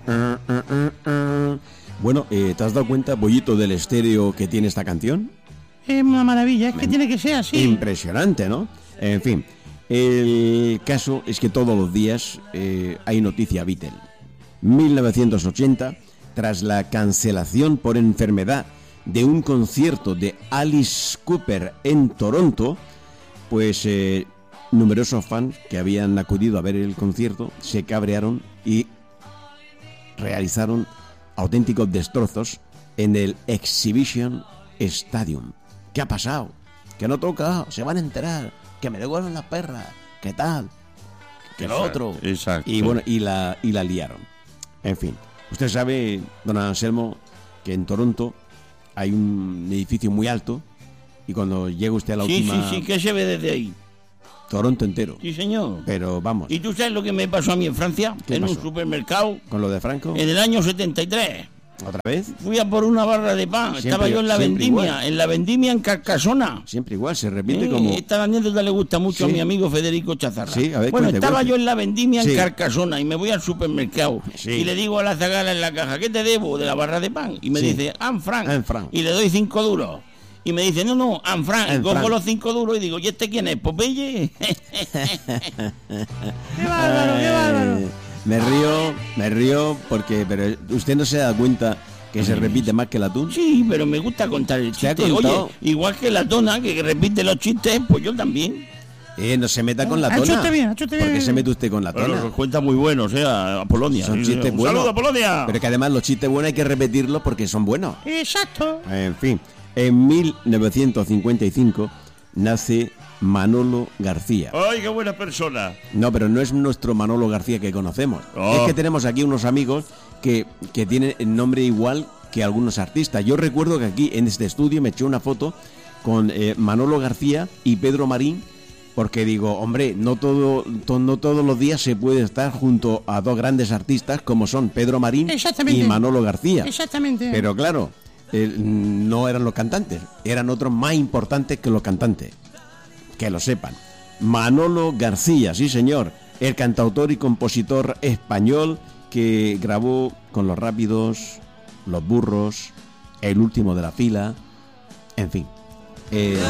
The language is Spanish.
Bueno, ¿te has dado cuenta, Pollito, del estéreo que tiene esta canción? Es una maravilla, es que tiene que ser así. Impresionante, ¿no? En fin, el caso es que todos los días hay noticia Beatle. 1980, tras la cancelación por enfermedad de un concierto de Alice Cooper en Toronto, pues numerosos fans que habían acudido a ver el concierto se cabrearon y realizaron auténticos destrozos en el Exhibition Stadium. ¿Qué ha pasado? Que no toca, se van a enterar, que me devuelven las perras, ¿qué tal? Que lo otro. Exacto. Y bueno, y la liaron. En fin, usted sabe, don Anselmo, que en Toronto hay un edificio muy alto y cuando llega usted a la última... Sí, ¿qué se ve desde ahí? Toronto entero. Sí, señor. Pero vamos. ¿Y tú sabes lo que me pasó a mí en Francia? En un supermercado. ¿Con lo de Franco? En el año 73. ¿Otra vez? Fui a por una barra de pan. Estaba yo en la vendimia. En la vendimia en Carcasona. Siempre igual, se repite como... Esta anécdota le gusta mucho a mi amigo Federico Chazarra. Sí, a ver, bueno, cuente. estaba yo en la vendimia en Carcasona y me voy al supermercado. Sí. Y le digo a la zagala en la caja, ¿qué te debo de la barra de pan? Y me dice, Anfran. Y le doy 5 duros. Y me dice, no, Anfran. Y cojo los 5 duros y digo, ¿y este quién es? ¿Popeye? ¡Qué bárbaro, qué bárbaro! Me río porque pero usted no se da cuenta que se repite más que el atún. Sí, pero me gusta contar el chiste. Oye, igual que la tona, que repite los chistes, pues yo también. No se meta con la tona. Achute bien. ¿Por qué se mete usted con la tona? Bueno, los cuenta muy buenos, a Polonia. Son chistes buenos. ¡Saludos a Polonia! Pero que además los chistes buenos hay que repetirlos porque son buenos. Exacto. En fin, en 1955 nace Manolo García. ¡Ay, qué buena persona! No, pero no es nuestro Manolo García que conocemos. Oh. Es que tenemos aquí unos amigos que tienen el nombre igual que algunos artistas. Yo recuerdo que aquí en este estudio me eché una foto con Manolo García y Pedro Marín, porque digo, hombre, no todos los días se puede estar junto a dos grandes artistas como son Pedro Marín y Manolo García. Exactamente. Pero claro, no eran los cantantes, eran otros más importantes que los cantantes. Que lo sepan. Manolo García, sí señor, el cantautor y compositor español que grabó con Los Rápidos, Los Burros, El Último de la Fila, en fin.